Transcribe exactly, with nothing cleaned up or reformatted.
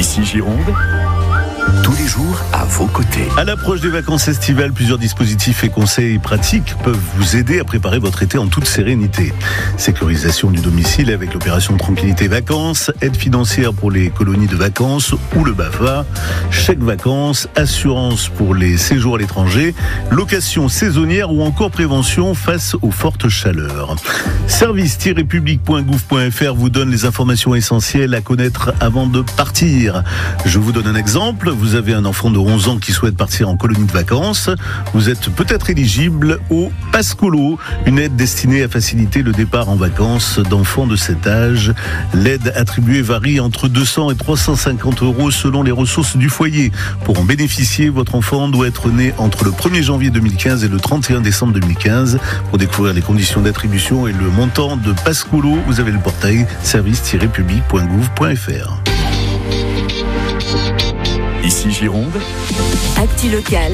Ici Gironde, tous les jours à vos côtés. À l'approche des vacances estivales, plusieurs dispositifs et conseils pratiques peuvent vous aider à préparer votre été en toute sérénité. Sécurisation du domicile avec l'opération Tranquillité Vacances, aide financière pour les colonies de vacances ou le B A F A, chèque vacances, assurance pour les séjours à l'étranger, location saisonnière ou encore prévention face aux fortes chaleurs. service tiret public point gouv point f r vous donne les informations essentielles à connaître avant de partir. Je vous donne un exemple. Vous avez un enfant de onze ans qui souhaite partir en colonie de vacances. Vous êtes peut-être éligible au Pascolo, une aide destinée à faciliter le départ en vacances d'enfants de cet âge. L'aide attribuée varie entre deux cents et trois cent cinquante euros selon les ressources du foyer. Pour en bénéficier, votre enfant doit être né entre le premier janvier deux mille quinze et le trente et un décembre deux mille quinze. Pour découvrir les conditions d'attribution et le montant de Pascolo, vous avez le portail service tiret public point gouv point f r. Ici Gironde, Actu locale.